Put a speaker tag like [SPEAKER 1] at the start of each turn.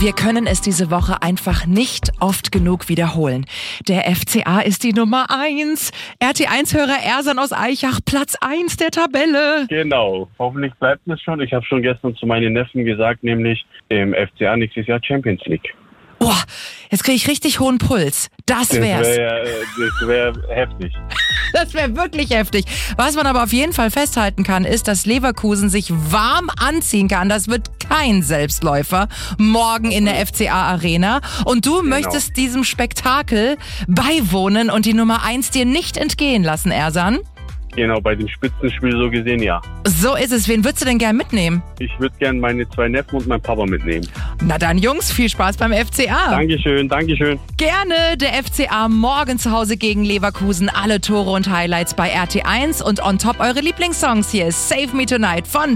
[SPEAKER 1] Wir können es diese Woche einfach nicht oft genug wiederholen. Der FCA ist die Nummer 1. RT1-Hörer Ersan aus Aichach, Platz 1 der Tabelle.
[SPEAKER 2] Genau, hoffentlich bleibt es schon. Ich habe schon gestern zu meinen Neffen gesagt, nämlich im FCA nächstes Jahr Champions League.
[SPEAKER 1] Boah, jetzt kriege ich richtig hohen Puls. Das wär's.
[SPEAKER 2] Das wäre heftig.
[SPEAKER 1] Das wäre wirklich heftig. Was man aber auf jeden Fall festhalten kann, ist, dass Leverkusen sich warm anziehen kann. Das wird kein Selbstläufer morgen in der FCA-Arena. Und du möchtest diesem Spektakel beiwohnen und die Nummer 1 dir nicht entgehen lassen, Ersan?
[SPEAKER 2] Genau, bei dem Spitzenspiel so gesehen, ja.
[SPEAKER 1] So ist es. Wen würdest du denn gern mitnehmen?
[SPEAKER 2] Ich würde gern meine 2 Neffen und meinen Papa mitnehmen.
[SPEAKER 1] Na dann, Jungs, viel Spaß beim FCA.
[SPEAKER 2] Dankeschön.
[SPEAKER 1] Gerne. Der FCA morgen zu Hause gegen Leverkusen. Alle Tore und Highlights bei RT1 und on top eure Lieblingssongs. Hier ist Save Me Tonight von